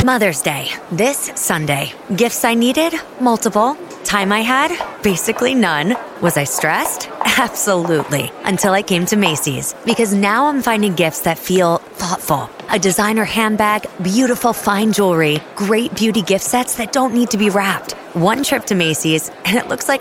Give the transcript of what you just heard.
Mother's Day, this Sunday. Gifts I needed? Multiple. Time I had? Basically none. Was I stressed? Absolutely. Until I came to Macy's. Because now I'm finding gifts that feel thoughtful. A designer handbag, beautiful fine jewelry, great beauty gift sets that don't need to be wrapped. One trip to Macy's, and it looks like